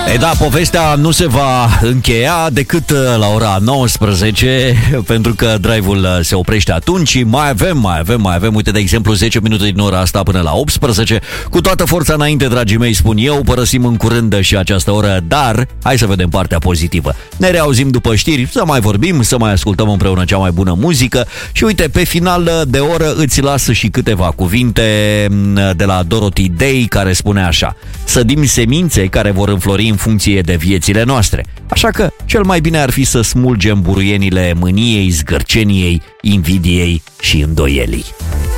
E da, povestea nu se va încheia decât la ora 19, pentru că drive-ul se oprește atunci și mai avem, uite, de exemplu, 10 minute din ora asta până la 18. Cu toată forța înainte, dragii mei, spun eu, părăsim în curând și această oră, dar hai să vedem partea pozitivă. Ne reauzim după știri, să mai vorbim, să mai ascultăm împreună cea mai bună muzică și uite, pe final de oră îți las și câteva cuvinte de la Dorothy Day, care spune așa: sădim semințe care vor înflori în funcție de viețile noastre. Așa că cel mai bine ar fi să smulgem buruienile mâniei, zgârceniei, invidiei și îndoielii.